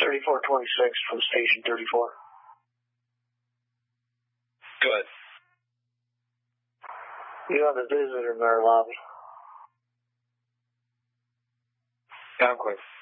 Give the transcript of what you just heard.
3426 from Station 34. Go ahead. You have a visitor in our lobby. Yeah, I'm clear.